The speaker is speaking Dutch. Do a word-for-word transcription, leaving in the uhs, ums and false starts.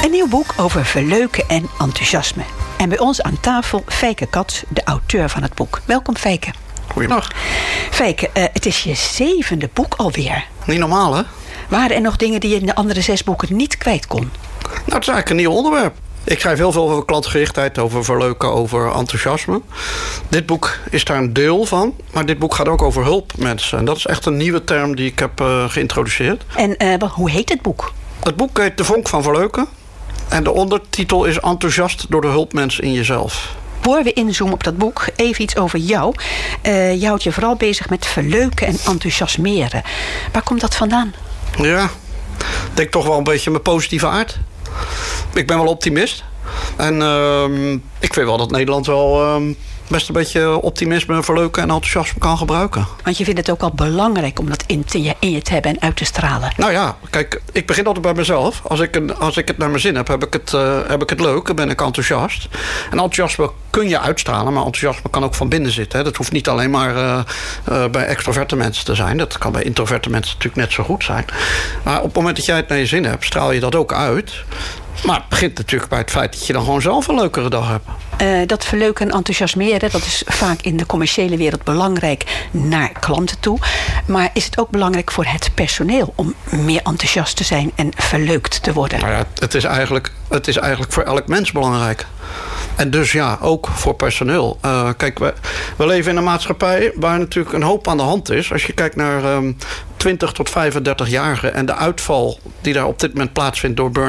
Een nieuw boek over verleuken en enthousiasme. En bij ons aan tafel Fijke Cats, de auteur van het boek. Welkom Fijke. Goedemiddag. Fijke, uh, het is je zevende boek alweer. Niet normaal, hè? Waren er nog dingen die je in de andere zes boeken niet kwijt kon? Nou, het is eigenlijk een nieuw onderwerp. Ik schrijf heel veel over klantgerichtheid, over verleuken, over enthousiasme. Dit boek is daar een deel van. Maar dit boek gaat ook over hulpmensen. En dat is echt een nieuwe term die ik heb uh, geïntroduceerd. En uh, wat, hoe heet het boek? Het boek heet De Vonk van Verleuken. En de ondertitel is Enthousiast door de hulpmens in jezelf. Voor we inzoomen op dat boek, even iets over jou. Uh, je houdt je vooral bezig met verleuken en enthousiasmeren. Waar komt dat vandaan? Ja, ik denk toch wel een beetje mijn positieve aard. Ik ben wel optimist. En uh, ik vind wel dat Nederland wel uh, best een beetje optimisme, verleuken en enthousiasme kan gebruiken. Want je vindt het ook wel belangrijk om dat in, te, in je te hebben en uit te stralen. Nou ja, kijk, ik begin altijd bij mezelf. Als ik, een, als ik het naar mijn zin heb, heb ik het, uh, heb ik het leuk. Dan ben ik enthousiast. En enthousiasme kun je uitstralen, maar enthousiasme kan ook van binnen zitten. Hè. Dat hoeft niet alleen maar uh, uh, bij extroverte mensen te zijn. Dat kan bij introverte mensen natuurlijk net zo goed zijn. Maar op het moment dat jij het naar je zin hebt, straal je dat ook uit. Maar het begint natuurlijk bij het feit dat je dan gewoon zelf een leukere dag hebt. Uh, dat verleuken en enthousiasmeren, dat is vaak in de commerciële wereld belangrijk naar klanten toe. Maar is het ook belangrijk voor het personeel om meer enthousiast te zijn en verleukt te worden? Nou ja, het is eigenlijk, het is eigenlijk voor elk mens belangrijk. En dus ja, ook voor personeel. Uh, kijk, we, we leven in een maatschappij waar natuurlijk een hoop aan de hand is. Als je kijkt naar um, twintig tot vijfendertig-jarigen en de uitval die daar op dit moment plaatsvindt door burn